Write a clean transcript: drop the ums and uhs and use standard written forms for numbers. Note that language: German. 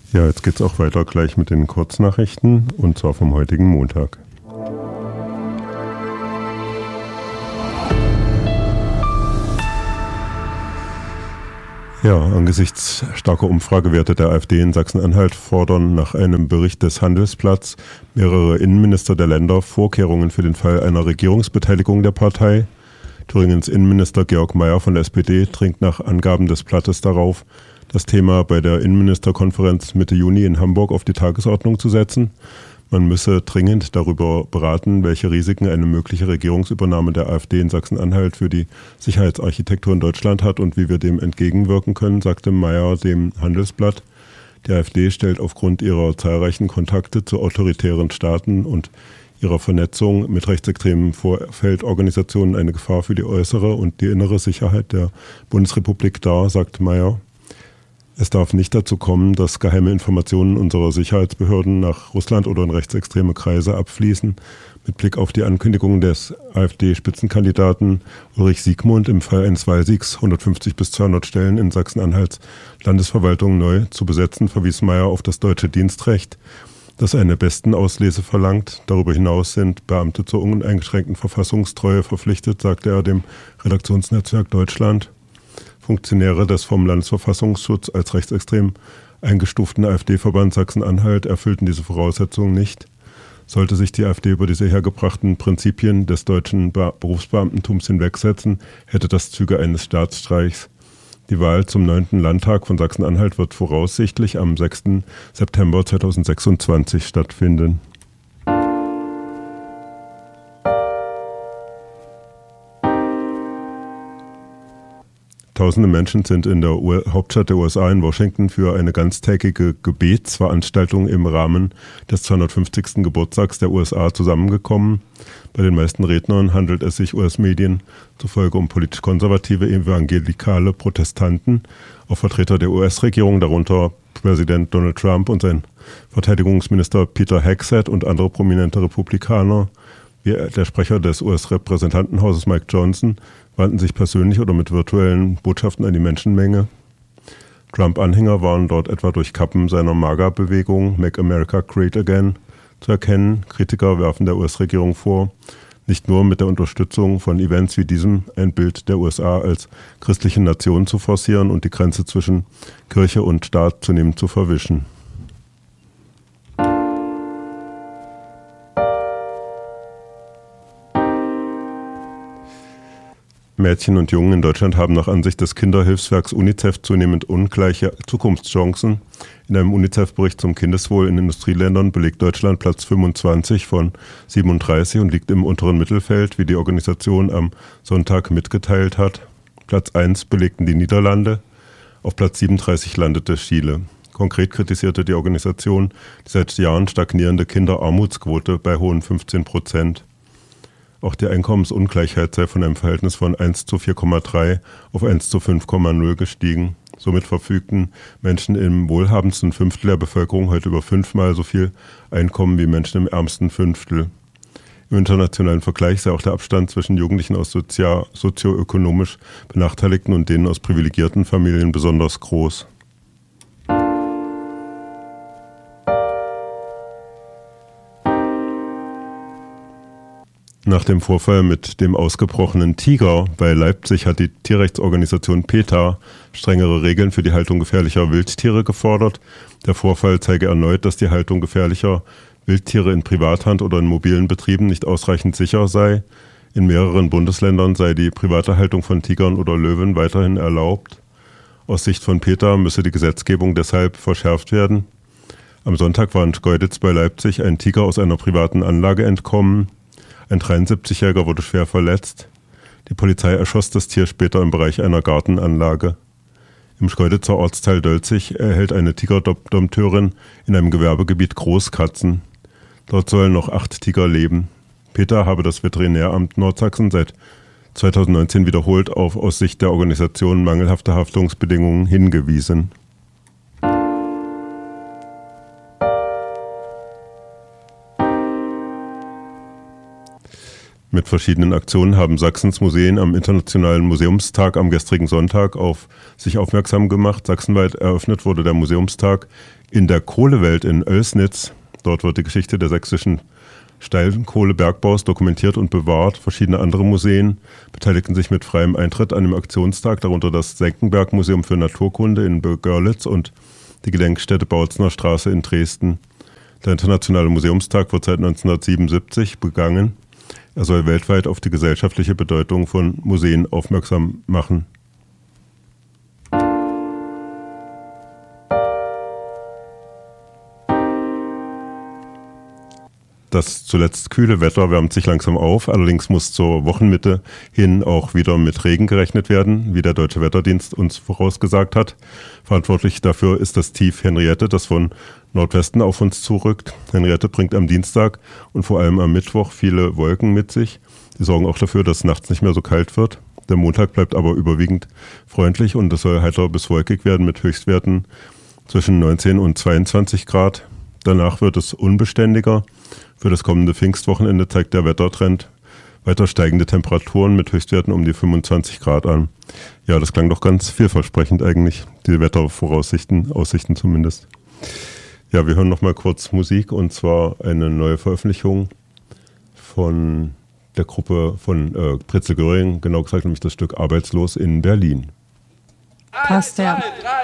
Ja, jetzt geht's auch weiter gleich mit den Kurznachrichten und zwar vom heutigen Montag. Ja, angesichts starker Umfragewerte der AfD in Sachsen-Anhalt fordern nach einem Bericht des Handelsblatts mehrere Innenminister der Länder Vorkehrungen für den Fall einer Regierungsbeteiligung der Partei. Thüringens Innenminister Georg Mayer von der SPD dringt nach Angaben des Blattes darauf, das Thema bei der Innenministerkonferenz Mitte Juni in Hamburg auf die Tagesordnung zu setzen. Man müsse dringend darüber beraten, welche Risiken eine mögliche Regierungsübernahme der AfD in Sachsen-Anhalt für die Sicherheitsarchitektur in Deutschland hat und wie wir dem entgegenwirken können, sagte Mayer dem Handelsblatt. Die AfD stellt aufgrund ihrer zahlreichen Kontakte zu autoritären Staaten und ihrer Vernetzung mit rechtsextremen Vorfeldorganisationen eine Gefahr für die äußere und die innere Sicherheit der Bundesrepublik dar, sagt Mayer. Es darf nicht dazu kommen, dass geheime Informationen unserer Sicherheitsbehörden nach Russland oder in rechtsextreme Kreise abfließen. Mit Blick auf die Ankündigung des AfD-Spitzenkandidaten Ulrich Siegmund im Fall eines Wahlsiegs 150 bis 200 Stellen in Sachsen-Anhalts Landesverwaltung neu zu besetzen, verwies Mayer auf das deutsche Dienstrecht, das eine Bestenauslese verlangt. Darüber hinaus sind Beamte zur uneingeschränkten Verfassungstreue verpflichtet, sagte er dem Redaktionsnetzwerk Deutschland. Funktionäre des vom Landesverfassungsschutz als rechtsextrem eingestuften AfD-Verband Sachsen-Anhalt erfüllten diese Voraussetzungen nicht. Sollte sich die AfD über diese hergebrachten Prinzipien des deutschen Berufsbeamtentums hinwegsetzen, hätte das Züge eines Staatsstreichs. Die Wahl zum 9. Landtag von Sachsen-Anhalt wird voraussichtlich am 6. September 2026 stattfinden. Tausende Menschen sind in der Hauptstadt der USA in Washington für eine ganztägige Gebetsveranstaltung im Rahmen des 250. Geburtstags der USA zusammengekommen. Bei den meisten Rednern handelt es sich US-Medien zufolge um politisch konservative, evangelikale Protestanten. Auch Vertreter der US-Regierung, darunter Präsident Donald Trump und sein Verteidigungsminister Peter Hegseth und andere prominente Republikaner, wie der Sprecher des US-Repräsentantenhauses Mike Johnson, wandten sich persönlich oder mit virtuellen Botschaften an die Menschenmenge. Trump-Anhänger waren dort etwa durch Kappen seiner MAGA-Bewegung Make America Great Again zu erkennen. Kritiker werfen der US-Regierung vor, nicht nur mit der Unterstützung von Events wie diesem ein Bild der USA als christliche Nation zu forcieren und die Grenze zwischen Kirche und Staat zunehmend zu verwischen. Mädchen und Jungen in Deutschland haben nach Ansicht des Kinderhilfswerks UNICEF zunehmend ungleiche Zukunftschancen. In einem UNICEF-Bericht zum Kindeswohl in Industrieländern belegt Deutschland Platz 25 von 37 und liegt im unteren Mittelfeld, wie die Organisation am Sonntag mitgeteilt hat. Platz 1 belegten die Niederlande, auf Platz 37 landete Chile. Konkret kritisierte die Organisation die seit Jahren stagnierende Kinderarmutsquote bei hohen 15%. Auch die Einkommensungleichheit sei von einem Verhältnis von 1 zu 4,3 auf 1 zu 5,0 gestiegen. Somit verfügten Menschen im wohlhabendsten Fünftel der Bevölkerung heute über 5-mal so viel Einkommen wie Menschen im ärmsten Fünftel. Im internationalen Vergleich sei auch der Abstand zwischen Jugendlichen aus sozioökonomisch Benachteiligten und denen aus privilegierten Familien besonders groß. Nach dem Vorfall mit dem ausgebrochenen Tiger bei Leipzig hat die Tierrechtsorganisation PETA strengere Regeln für die Haltung gefährlicher Wildtiere gefordert. Der Vorfall zeige erneut, dass die Haltung gefährlicher Wildtiere in Privathand oder in mobilen Betrieben nicht ausreichend sicher sei. In mehreren Bundesländern sei die private Haltung von Tigern oder Löwen weiterhin erlaubt. Aus Sicht von PETA müsse die Gesetzgebung deshalb verschärft werden. Am Sonntag war in Schkeuditz bei Leipzig ein Tiger aus einer privaten Anlage entkommen. Ein 73-Jähriger wurde schwer verletzt. Die Polizei erschoss das Tier später im Bereich einer Gartenanlage. Im Schkeuditzer Ortsteil Dölzig erhält eine Tigerdompteurin in einem Gewerbegebiet Großkatzen. Dort sollen noch 8 Tiger leben. PETA habe das Veterinäramt Nordsachsen seit 2019 wiederholt auf aus Sicht der Organisation mangelhafte Haftungsbedingungen hingewiesen. Mit verschiedenen Aktionen haben Sachsens Museen am Internationalen Museumstag am gestrigen Sonntag auf sich aufmerksam gemacht. Sachsenweit eröffnet wurde der Museumstag in der Kohlewelt in Oelsnitz. Dort wird die Geschichte der sächsischen Steinkohlebergbaus dokumentiert und bewahrt. Verschiedene andere Museen beteiligten sich mit freiem Eintritt an dem Aktionstag, darunter das Senckenberg-Museum für Naturkunde in Görlitz und die Gedenkstätte Bautzner Straße in Dresden. Der Internationale Museumstag wird seit 1977 begangen. Er soll weltweit auf die gesellschaftliche Bedeutung von Museen aufmerksam machen. Das zuletzt kühle Wetter wärmt sich langsam auf, allerdings muss zur Wochenmitte hin auch wieder mit Regen gerechnet werden, wie der Deutsche Wetterdienst uns vorausgesagt hat. Verantwortlich dafür ist das Tief Henriette, das von Nordwesten auf uns zurückt. Henriette bringt am Dienstag und vor allem am Mittwoch viele Wolken mit sich. Die sorgen auch dafür, dass es nachts nicht mehr so kalt wird. Der Montag bleibt aber überwiegend freundlich und es soll heiter bis wolkig werden mit Höchstwerten zwischen 19 und 22 Grad. Danach wird es unbeständiger. Für das kommende Pfingstwochenende zeigt der Wettertrend weiter steigende Temperaturen mit Höchstwerten um die 25 Grad an. Ja, das klang doch ganz vielversprechend eigentlich, die Wettervoraussichten, Aussichten zumindest. Ja, wir hören noch mal kurz Musik und zwar eine neue Veröffentlichung von der Gruppe von Pritzel Göring, genau gesagt nämlich das Stück Arbeitslos in Berlin. Passt ja. 1, 2, 3.